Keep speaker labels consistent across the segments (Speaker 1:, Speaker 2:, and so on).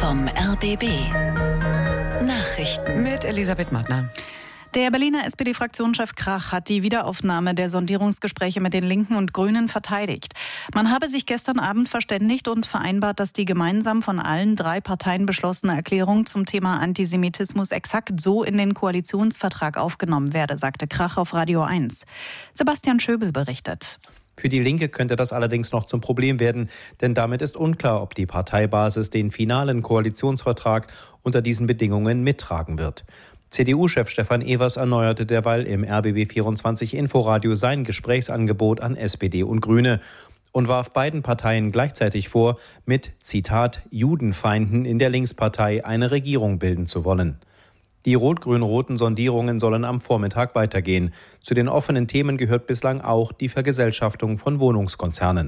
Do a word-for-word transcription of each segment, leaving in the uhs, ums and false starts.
Speaker 1: vom R B B. Nachrichten
Speaker 2: mit Elisabeth Mattner.
Speaker 3: Der Berliner S P D-Fraktionschef Krach hat die Wiederaufnahme der Sondierungsgespräche mit den Linken und Grünen verteidigt. Man habe sich gestern Abend verständigt und vereinbart, dass die gemeinsam von allen drei Parteien beschlossene Erklärung zum Thema Antisemitismus exakt so in den Koalitionsvertrag aufgenommen werde, sagte Krach auf Radio eins. Sebastian Schöbel berichtet.
Speaker 4: Für die Linke könnte das allerdings noch zum Problem werden, denn damit ist unklar, ob die Parteibasis den finalen Koalitionsvertrag unter diesen Bedingungen mittragen wird. C D U-Chef Stefan Evers erneuerte derweil im R B B vierundzwanzig Inforadio sein Gesprächsangebot an S P D und Grüne und warf beiden Parteien gleichzeitig vor, mit, Zitat, Judenfeinden in der Linkspartei eine Regierung bilden zu wollen. Die rot-grün-roten Sondierungen sollen am Vormittag weitergehen. Zu den offenen Themen gehört bislang auch die Vergesellschaftung von Wohnungskonzernen.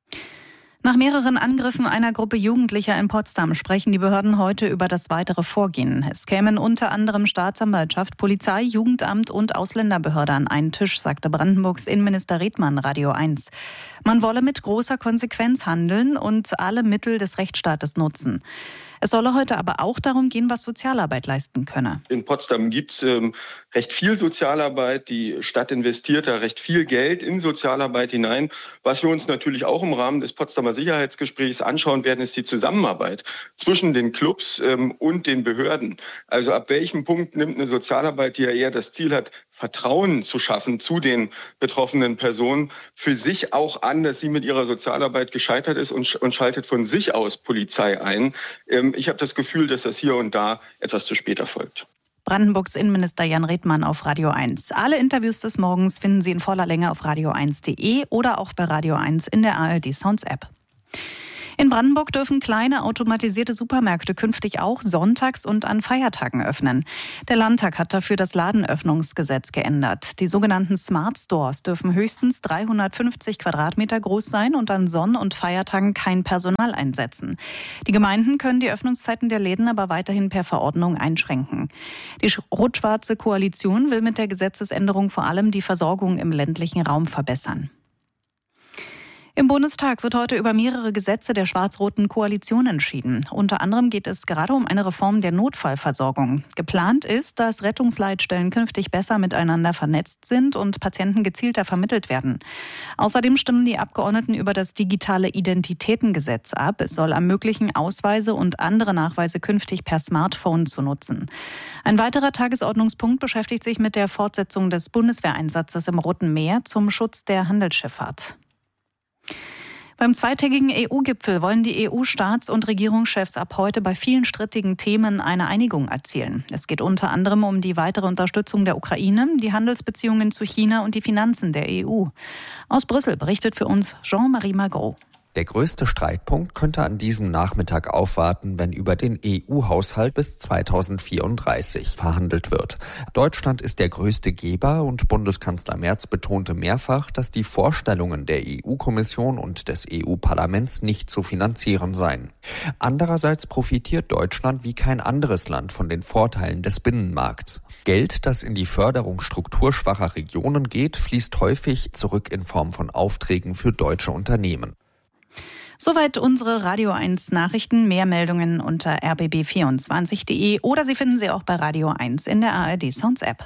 Speaker 3: Nach mehreren Angriffen einer Gruppe Jugendlicher in Potsdam sprechen die Behörden heute über das weitere Vorgehen. Es kämen unter anderem Staatsanwaltschaft, Polizei, Jugendamt und Ausländerbehörde an einen Tisch, sagte Brandenburgs Innenminister Redmann Radio eins. Man wolle mit großer Konsequenz handeln und alle Mittel des Rechtsstaates nutzen. Es solle heute aber auch darum gehen, was Sozialarbeit leisten könne.
Speaker 5: In Potsdam gibt es ähm, recht viel Sozialarbeit. Die Stadt investiert da recht viel Geld in Sozialarbeit hinein. Was wir uns natürlich auch im Rahmen des Potsdamer Sicherheitsgesprächs anschauen werden, ist die Zusammenarbeit zwischen den Clubs ähm, und den Behörden. Also ab welchem Punkt nimmt eine Sozialarbeit, die ja eher das Ziel hat, Vertrauen zu schaffen zu den betroffenen Personen, für sich auch an, dass sie mit ihrer Sozialarbeit gescheitert ist und, und schaltet von sich aus Polizei ein. Ähm, ich habe das Gefühl, dass das hier und da etwas zu spät erfolgt.
Speaker 3: Brandenburgs Innenminister Jan Redmann auf Radio eins. Alle Interviews des Morgens finden Sie in voller Länge auf radio eins punkt de oder auch bei Radio eins in der A R D Sounds App. In Brandenburg dürfen kleine automatisierte Supermärkte künftig auch sonntags und an Feiertagen öffnen. Der Landtag hat dafür das Ladenöffnungsgesetz geändert. Die sogenannten Smart Stores dürfen höchstens dreihundertfünfzig Quadratmeter groß sein und an Sonn- und Feiertagen kein Personal einsetzen. Die Gemeinden können die Öffnungszeiten der Läden aber weiterhin per Verordnung einschränken. Die rot-schwarze Koalition will mit der Gesetzesänderung vor allem die Versorgung im ländlichen Raum verbessern. Im Bundestag wird heute über mehrere Gesetze der schwarz-roten Koalition entschieden. Unter anderem geht es gerade um eine Reform der Notfallversorgung. Geplant ist, dass Rettungsleitstellen künftig besser miteinander vernetzt sind und Patienten gezielter vermittelt werden. Außerdem stimmen die Abgeordneten über das digitale Identitätengesetz ab. Es soll ermöglichen, Ausweise und andere Nachweise künftig per Smartphone zu nutzen. Ein weiterer Tagesordnungspunkt beschäftigt sich mit der Fortsetzung des Bundeswehreinsatzes im Roten Meer zum Schutz der Handelsschifffahrt. Beim zweitägigen E U-Gipfel wollen die E U-Staats- und Regierungschefs ab heute bei vielen strittigen Themen eine Einigung erzielen. Es geht unter anderem um die weitere Unterstützung der Ukraine, die Handelsbeziehungen zu China und die Finanzen der E U. Aus Brüssel berichtet für uns Jean-Marie Magro.
Speaker 6: Der größte Streitpunkt könnte an diesem Nachmittag aufwarten, wenn über den E U-Haushalt bis zweitausendvierunddreißig verhandelt wird. Deutschland ist der größte Geber und Bundeskanzler Merz betonte mehrfach, dass die Vorstellungen der E U-Kommission und des E U-Parlaments nicht zu finanzieren seien. Andererseits profitiert Deutschland wie kein anderes Land von den Vorteilen des Binnenmarkts. Geld, das in die Förderung strukturschwacher Regionen geht, fließt häufig zurück in Form von Aufträgen für deutsche Unternehmen.
Speaker 3: Soweit unsere Radio eins Nachrichten. Mehr Meldungen unter r b b vierundzwanzig punkt de oder Sie finden sie auch bei Radio eins in der A R D Sounds App.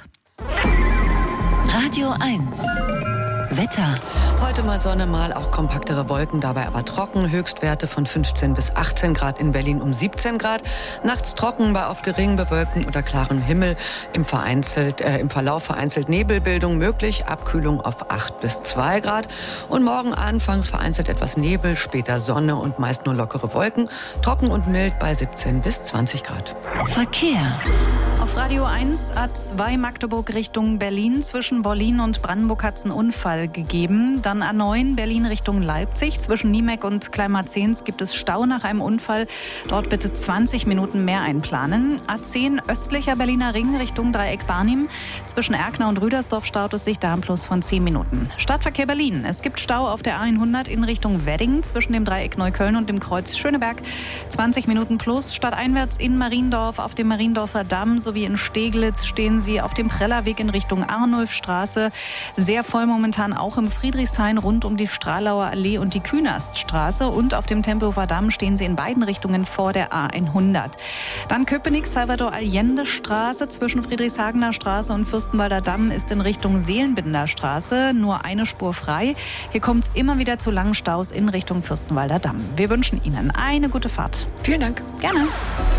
Speaker 1: Radio eins Wetter.
Speaker 2: Heute mal Sonne, mal auch kompaktere Wolken, dabei aber trocken. Höchstwerte von fünfzehn bis achtzehn Grad, in Berlin um siebzehn Grad. Nachts trocken bei oft gering bewölkten oder klarem Himmel. Im, vereinzelt, äh, im Verlauf vereinzelt Nebelbildung möglich. Abkühlung auf acht bis zwei Grad. Und morgen anfangs vereinzelt etwas Nebel, später Sonne und meist nur lockere Wolken. Trocken und mild bei siebzehn bis zwanzig Grad.
Speaker 1: Verkehr.
Speaker 3: Auf Radio eins A zwei Magdeburg Richtung Berlin. Zwischen Wollin und Brandenburg hat es einen Unfall gegeben. Dann A neun Berlin Richtung Leipzig. Zwischen Niemek und Kleinmarzehns gibt es Stau nach einem Unfall. Dort bitte zwanzig Minuten mehr einplanen. A zehn östlicher Berliner Ring Richtung Dreieck Barnim. Zwischen Erkner und Rüdersdorf staut es sich da im Plus von zehn Minuten. Stadtverkehr Berlin. Es gibt Stau auf der A hundert in Richtung Wedding zwischen dem Dreieck Neukölln und dem Kreuz Schöneberg. zwanzig Minuten plus. Stadteinwärts in Mariendorf auf dem Mariendorfer Damm sowie in Steglitz stehen Sie auf dem Prellerweg in Richtung Arnulfstraße. Sehr voll momentan auch im Friedrichshain Friedrichshain rund um die Stralauer Allee und die Künaststraße. Und auf dem Tempelhofer Damm stehen sie in beiden Richtungen vor der A hundert. Dann Köpenick-Salvador-Allende-Straße zwischen Friedrichshagener Straße und Fürstenwalder Damm ist in Richtung Seelenbinder Straße nur eine Spur frei. Hier kommt es immer wieder zu langen Staus in Richtung Fürstenwalder Damm. Wir wünschen Ihnen eine gute Fahrt.
Speaker 2: Vielen Dank.
Speaker 3: Gerne.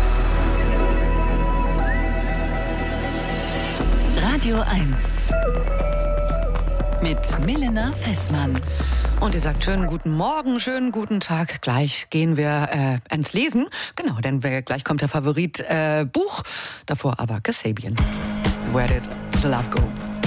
Speaker 1: Radio eins mit Milena Fessmann.
Speaker 2: Und ihr sagt schönen guten Morgen, schönen guten Tag. Gleich gehen wir äh, ans Lesen. Genau, denn wir, gleich kommt der Favorit äh, Buch. Davor aber Kasabian. Where did the love go?